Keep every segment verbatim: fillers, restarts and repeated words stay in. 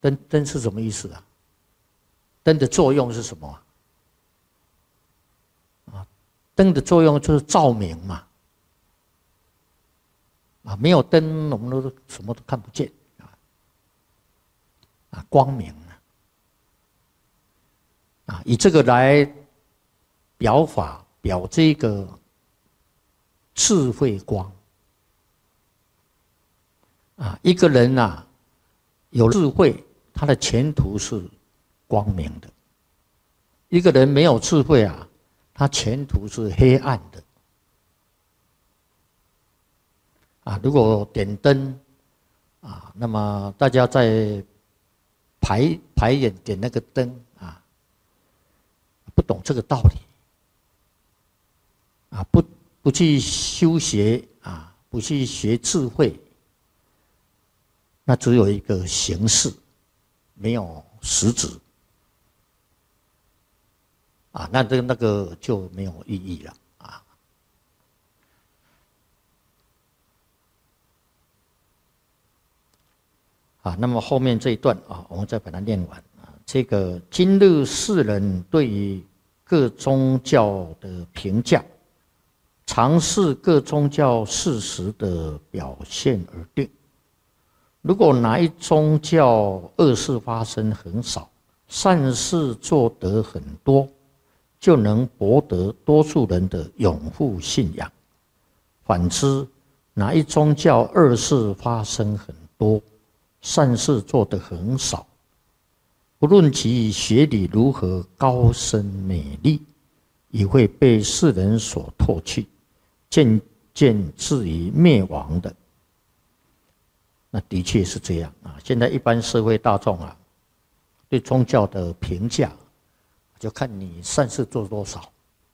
灯灯是什么意思啊？灯的作用是什么啊？啊，灯的作用就是照明嘛。啊，没有灯，我们都什么都看不见啊。啊，光明啊，啊，以这个来表法，表这个智慧光。啊，一个人啊，有智慧，他的前途是光明的；一个人没有智慧啊，他前途是黑暗的。啊，如果点灯啊，那么大家在排排演点那个灯啊，不懂这个道理啊，不不去修学啊，不去学智慧。那只有一个形式，没有实质啊，那这那个就没有意义了啊。啊，那么后面这一段啊，我们再把它念完啊。这个今日世人对于各宗教的评价，常视各宗教事实的表现而定。如果哪一宗教恶事发生很少，善事做得很多，就能博得多数人的拥护信仰。反之，哪一宗教恶事发生很多，善事做得很少，不论其学理如何高深美丽，也会被世人所唾弃，渐渐至于灭亡的。那的确是这样啊！现在一般社会大众啊，对宗教的评价，就看你善事做多少，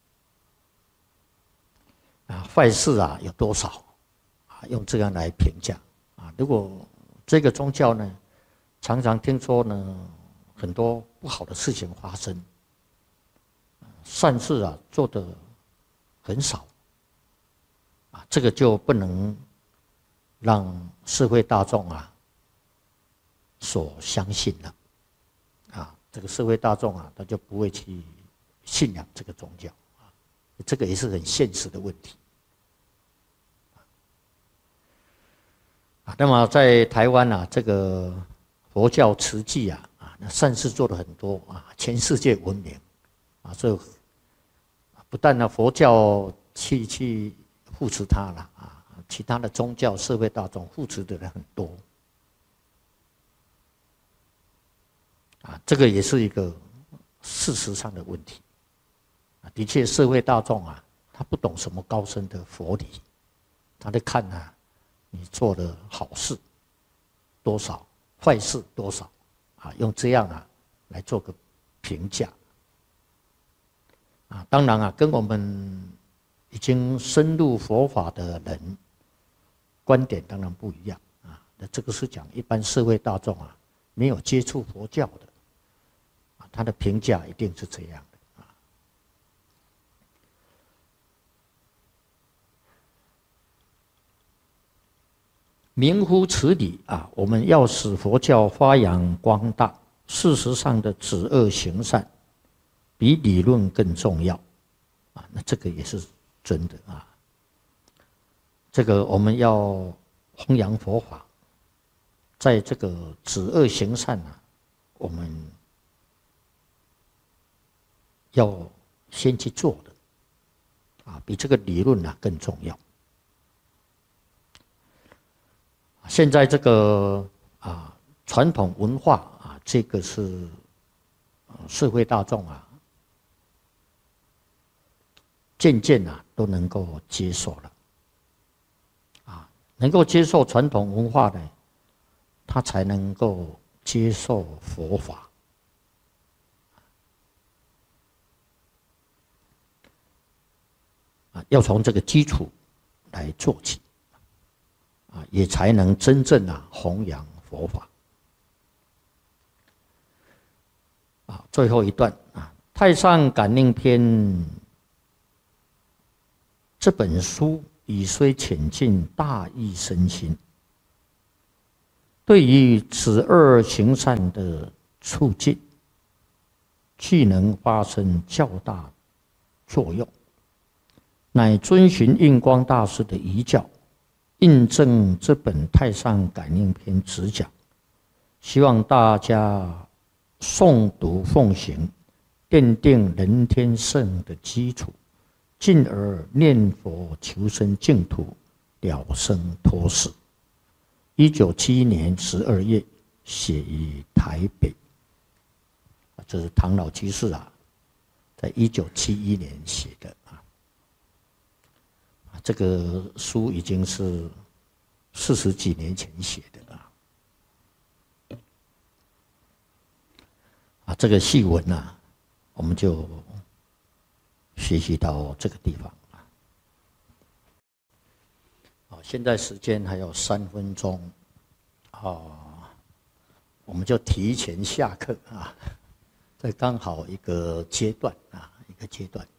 啊，坏事啊有多少，啊，用这样来评价啊。如果这个宗教呢，常常听说呢很多不好的事情发生，善事啊做得很少，啊，这个就不能让社会大众啊所相信了，啊，这个社会大众啊，他就不会去信仰这个宗教啊，这个也是很现实的问题。啊，那么在台湾啊，这个佛教慈济啊，啊，那善事做了很多啊，全世界闻名啊，所以不但呢佛教去去扶持他了啊。其他的宗教、社会大众扶持的人很多，啊，这个也是一个事实上的问题。啊，的确，社会大众啊，他不懂什么高深的佛理，他在看啊，你做的好事多少，坏事多少，啊，用这样啊来做个评价。啊，当然啊，跟我们已经深入佛法的人。观点当然不一样啊，那这个是讲一般社会大众啊，没有接触佛教的，啊，他的评价一定是这样的啊。明乎此理啊，我们要使佛教发扬光大，事实上的止恶行善，比理论更重要啊。那这个也是真的啊。这个我们要弘扬佛法，在这个止恶行善啊，我们要先去做的啊，比这个理论啊更重要。现在这个啊传统文化啊，这个是社会大众啊渐渐啊都能够接受了。能够接受传统文化的，他才能够接受佛法。啊，要从这个基础来做起，啊，也才能真正啊弘扬佛法。啊，最后一段啊，《太上感应篇》这本书。语虽浅近，大义深深。 对于此二行善的促进，既能发生较大作用，乃遵循印光大师的遗教，印证这本《太上感应篇》直讲，希望大家诵读奉行，奠定人天圣的基础，进而念佛求生净土，了生脱死。一九七一年十二月，写于台北。这是唐老居士啊，在一九七一年写的啊。这个书已经是四十几年前写的啊。啊，这个细文啊，我们就学习到这个地方啊。好，现在时间还有三分钟，啊，我们就提前下课啊。这刚好一个阶段啊，一个阶段。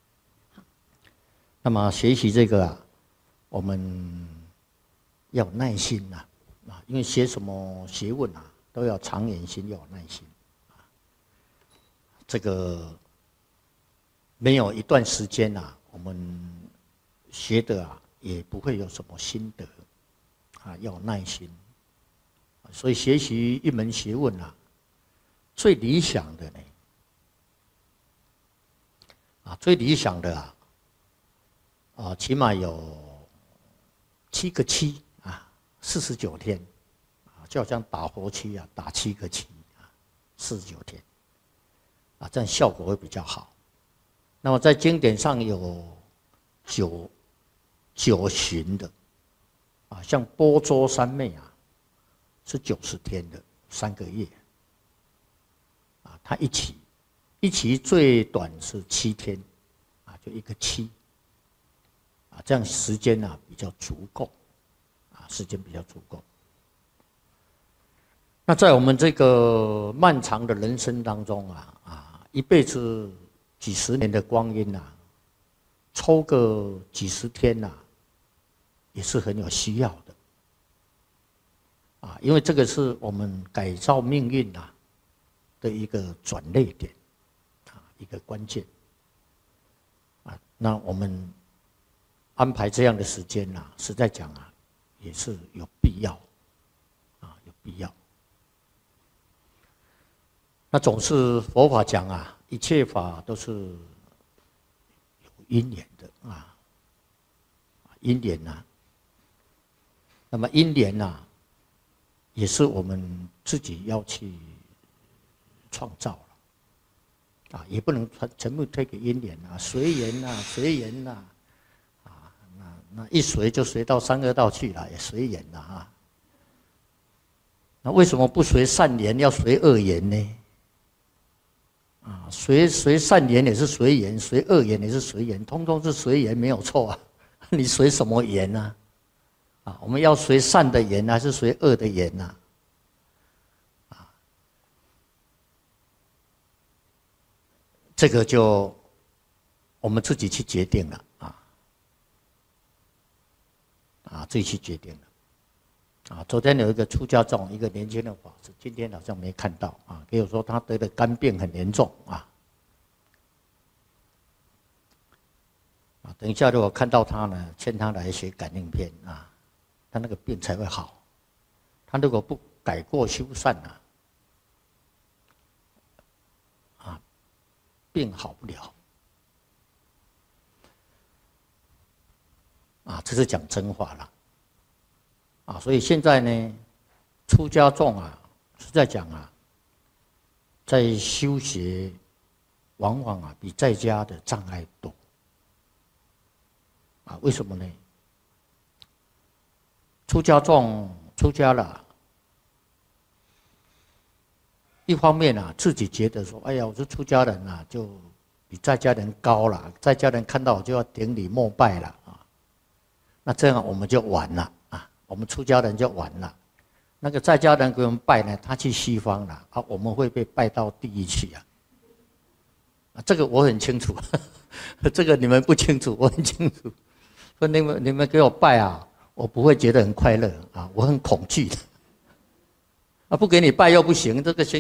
那么学习这个啊，我们要有耐心呐，啊，因为学什么学问啊，都要长远心，要有耐心。啊，这个没有一段时间啊，我们学的啊，也不会有什么心得，啊，要有耐心。所以学习一门学问啊，最理想的呢，啊，最理想的啊，啊，起码有七个七啊，四十九天，啊，就好像打火漆啊，打七个七啊，四十九天，啊，这样效果会比较好。那么在经典上有九九旬的，啊，像波州三昧啊，是九十天的，三个月。啊，它一期，一期最短是七天，啊，就一个七，啊，这样时间啊比较足够，啊，时间比较足够。那在我们这个漫长的人生当中啊，啊，一辈子几十年的光阴啊，抽个几十天呐，也是很有需要的，啊，因为这个是我们改造命运呐的一个转捩点，啊，一个关键，啊，那我们安排这样的时间呐，实在讲啊，也是有必要，啊，有必要。那总是佛法讲啊，一切法都是有因缘的啊，因缘呐，那么因缘呐，也是我们自己要去创造了，啊，也不能全部推给因缘啊，随缘呐，随缘呐，啊，那那一随就随到三恶道去了，也随缘了啊。那为什么不随善缘，要随恶缘呢？啊，随随善缘也是随缘，随恶缘也是随缘，通通是随缘，没有错啊。你随什么缘呢？啊，我们要随善的缘还是随恶的缘呢？这个就我们自己去决定了啊，啊，自己去决定了，啊，昨天有一个出家众，一个年轻的法师，今天好像没看到啊，给我说他得的肝病很严重啊，啊，等一下如果看到他呢，劝他来学感应篇啊，他那个病才会好，他如果不改过修善啊。病好不了，啊，这是讲真话了，啊，所以现在呢，出家众啊是在讲啊，在修学往往啊比在家的障碍多，啊，为什么呢？出家众出家了。一方面啊，自己觉得说，哎呀，我是出家人啊，就比在家人高了，在家人看到我就要顶礼膜拜了啊。那这样我们就完了啊，我们出家人就完了。那个在家人给我们拜呢，他去西方了啊，我们会被拜到地狱去啊。啊，这个我很清楚，呵呵这个你们不清楚，我很清楚。说你们你们给我拜啊，我不会觉得很快乐啊，我很恐惧的。 啊，不给你拜又不行，这个先